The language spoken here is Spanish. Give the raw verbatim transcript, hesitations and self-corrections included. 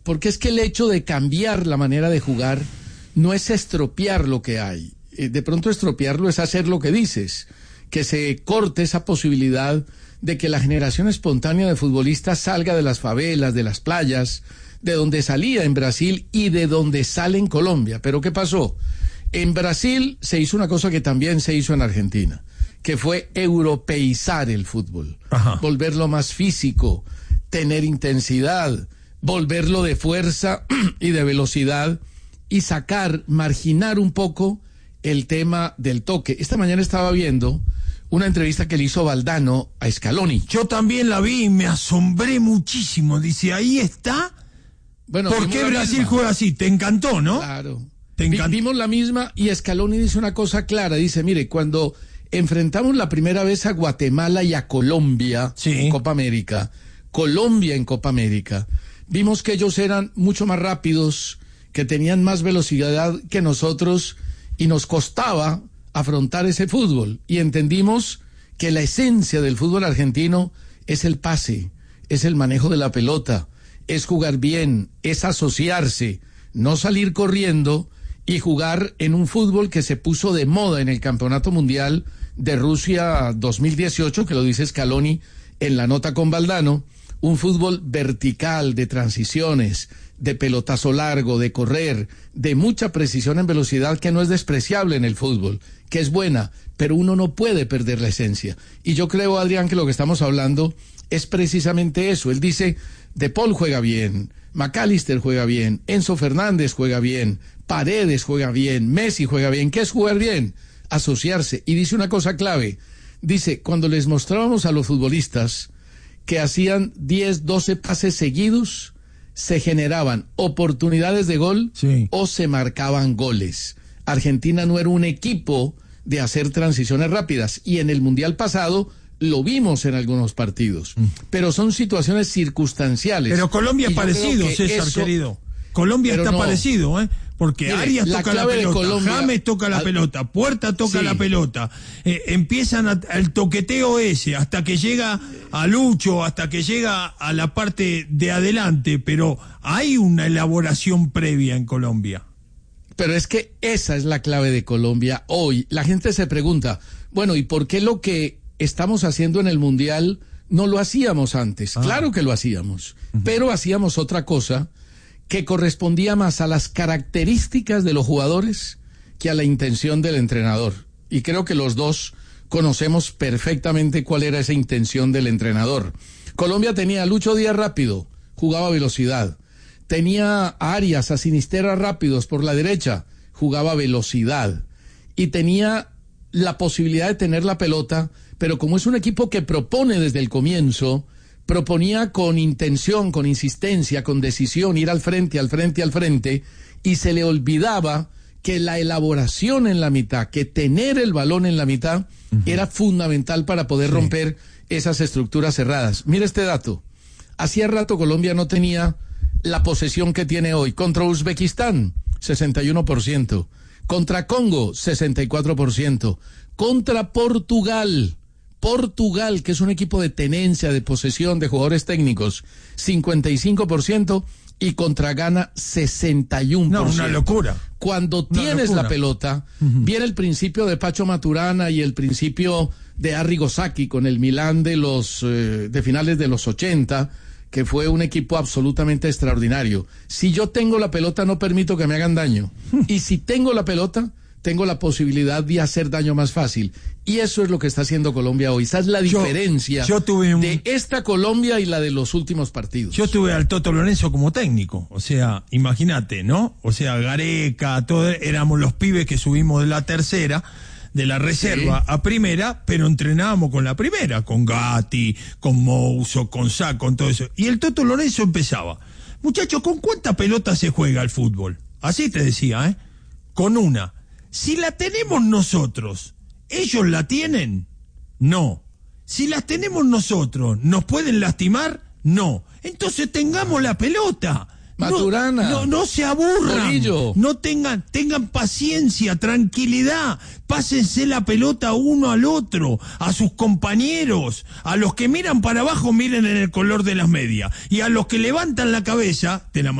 porque es que el hecho de cambiar la manera de jugar no es estropear lo que hay. De pronto estropearlo es hacer lo que dices, que se corte esa posibilidad de que la generación espontánea de futbolistas salga de las favelas, de las playas, de donde salía en Brasil y de donde sale en Colombia. Pero ¿qué pasó? En Brasil se hizo una cosa que también se hizo en Argentina, que fue europeizar el fútbol, Ajá. volverlo más físico, tener intensidad, volverlo de fuerza y de velocidad y sacar, marginar un poco el tema del toque. Esta mañana estaba viendo una entrevista que le hizo Valdano a Scaloni. Yo también la vi y me asombré muchísimo. Dice, ahí está. Bueno, ¿por qué Brasil misma. juega así? ¿Te encantó, no? Claro. ¿Te encantó? Vimos la misma y Scaloni dice una cosa clara. Dice, mire, cuando enfrentamos la primera vez a Guatemala y a Colombia sí. en Copa América, Colombia en Copa América, vimos que ellos eran mucho más rápidos, que tenían más velocidad que nosotros y nos costaba afrontar ese fútbol. Y entendimos que la esencia del fútbol argentino es el pase, es el manejo de la pelota, es jugar bien, es asociarse, no salir corriendo y jugar en un fútbol que se puso de moda en el Campeonato Mundial de Rusia dos mil dieciocho, que lo dice Scaloni en la nota con Valdano, un fútbol vertical, de transiciones, de pelotazo largo, de correr, de mucha precisión en velocidad, que no es despreciable en el fútbol, que es buena, pero uno no puede perder la esencia. Y yo creo, Adrián, que lo que estamos hablando es precisamente eso. Él dice, De Paul juega bien, McAllister juega bien, Enzo Fernández juega bien, Paredes juega bien, Messi juega bien. ¿Qué es jugar bien? Asociarse. Y dice una cosa clave, dice, cuando les mostrábamos a los futbolistas que hacían diez, doce pases seguidos, se generaban oportunidades de gol sí. o se marcaban goles. Argentina no era un equipo de hacer transiciones rápidas y en el Mundial pasado lo vimos en algunos partidos, mm. pero son situaciones circunstanciales. Pero Colombia es parecido, César, eso, querido. Colombia está no. parecido, ¿eh? Porque Mire, Arias la toca la pelota, Colombia, James toca la al... pelota, Puerta toca sí. la pelota, eh, empiezan a, el toqueteo ese, hasta que llega a Lucho, hasta que llega a la parte de adelante, pero hay una elaboración previa en Colombia. Pero es que esa es la clave de Colombia hoy. La gente se pregunta, bueno, ¿y por qué lo que estamos haciendo en el Mundial no lo hacíamos antes? Ah. Claro que lo hacíamos, uh-huh. pero hacíamos otra cosa que correspondía más a las características de los jugadores que a la intención del entrenador. Y creo que los dos conocemos perfectamente cuál era esa intención del entrenador. Colombia tenía a Lucho Díaz rápido, jugaba a velocidad. Tenía a Arias, a Sinisterra rápidos por la derecha, jugaba a velocidad. Y tenía la posibilidad de tener la pelota, pero como es un equipo que propone desde el comienzo, proponía con intención, con insistencia, con decisión, ir al frente, al frente, al frente, y se le olvidaba que la elaboración en la mitad, que tener el balón en la mitad, uh-huh. era fundamental para poder sí. romper esas estructuras cerradas. Mira este dato. Hacía rato Colombia no tenía la posesión que tiene hoy. Contra Uzbekistán, sesenta y uno por ciento. Contra Congo, sesenta y cuatro por ciento. Contra Portugal, Portugal, que es un equipo de tenencia, de posesión, de jugadores técnicos, cincuenta y cinco por ciento, y contra Ghana, sesenta y uno por ciento. No, una locura. Cuando una tienes locura. la pelota, uh-huh. viene el principio de Pacho Maturana y el principio de Arrigo Sacchi con el Milán de los eh, de finales de los ochenta, que fue un equipo absolutamente extraordinario. Si yo tengo la pelota, no permito que me hagan daño. Y si tengo la pelota, tengo la posibilidad de hacer daño más fácil. Y eso es lo que está haciendo Colombia hoy. Esa es la diferencia yo, yo tuve un... de esta Colombia y la de los últimos partidos. Yo tuve al Toto Lorenzo como técnico. O sea, imagínate, ¿no? O sea, Gareca, todo, éramos los pibes que subimos de la tercera, de la reserva sí. a primera, pero entrenábamos con la primera, con Gatti, con Mouso, con Sá, con todo eso. Y el Toto Lorenzo empezaba. Muchachos, ¿con cuánta pelota se juega el fútbol? Así te decía, ¿eh? Con una. Si la tenemos nosotros, ¿ellos la tienen? No. Si las tenemos nosotros, ¿nos pueden lastimar? No. Entonces tengamos la pelota. Maturana. No, no, no se aburran. Morillo. No tengan, tengan paciencia, tranquilidad. Pásense la pelota uno al otro, a sus compañeros. A los que miran para abajo, miren en el color de las medias. Y a los que levantan la cabeza, te la